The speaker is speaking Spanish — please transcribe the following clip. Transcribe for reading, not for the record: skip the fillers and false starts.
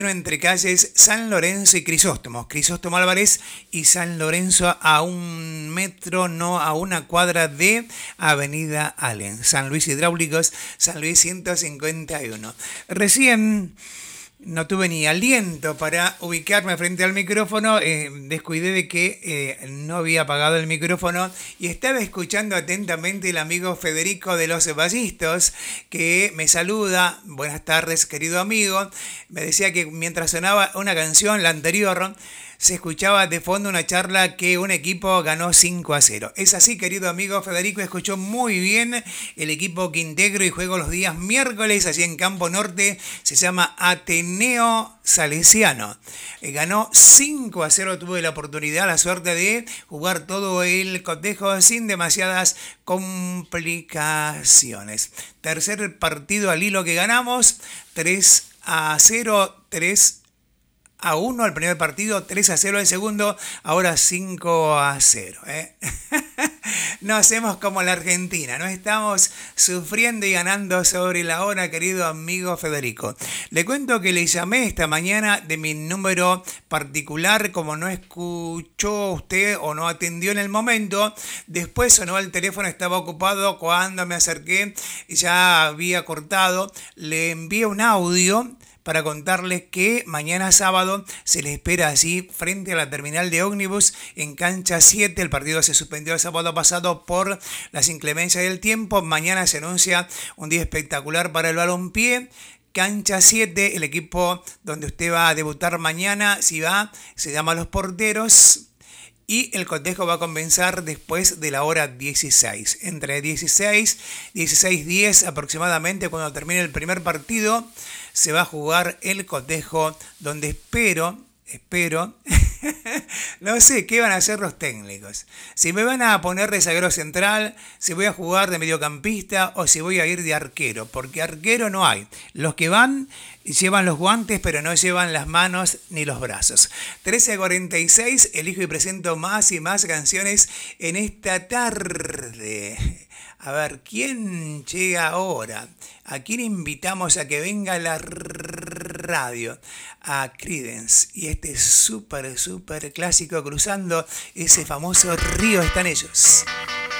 Entre calles San Lorenzo y Crisóstomo. Crisóstomo Álvarez y San Lorenzo a 1 metro, no a 1 cuadra de Avenida Allen. San Luis Hidráulicos, San Luis 151. Recién no tuve ni aliento para ubicarme frente al micrófono, descuidé de que no había apagado el micrófono y estaba escuchando atentamente el amigo Federico de los Ballistos, que me saluda. Buenas tardes, querido amigo. Me decía que mientras sonaba una canción, la anterior, se escuchaba de fondo una charla que un equipo ganó 5-0. Es así, querido amigo Federico, escuchó muy bien el equipo que integro y juego los días miércoles, así en Campo Norte, se llama Ateneo Salesiano. Ganó 5-0, tuve la oportunidad, la suerte de jugar todo el cotejo sin demasiadas complicaciones. Tercer partido al hilo que ganamos, 3-0, 3-1 el primer partido, 3-0 el segundo, ahora 5-0. No hacemos como la Argentina, no estamos sufriendo y ganando sobre la hora, querido amigo Federico. Le cuento que le llamé esta mañana de mi número particular, como no escuchó usted o no atendió en el momento, después sonó el teléfono, estaba ocupado, cuando me acerqué ya había cortado, le envié un audio para contarles que mañana sábado se le espera allí frente a la terminal de ómnibus en cancha 7. El partido se suspendió el sábado pasado por las inclemencias del tiempo. Mañana se anuncia un día espectacular para el balompié. Cancha 7, el equipo donde usted va a debutar mañana, si va, se llama Los Porteros. Y el cotejo va a comenzar después de la hora 16. Entre 16 y 16:10 aproximadamente, cuando termine el primer partido, se va a jugar el cotejo, donde espero, no sé qué van a hacer los técnicos. Si me van a poner de zaguero central, si voy a jugar de mediocampista o si voy a ir de arquero, porque arquero no hay. Los que van llevan los guantes, pero no llevan las manos ni los brazos. 13:46, elijo y presento más y más canciones en esta tarde. A ver, ¿quién llega ahora? ¿A quién invitamos a que venga a la radio? A Creedence. Y este súper clásico, cruzando ese famoso río, están ellos.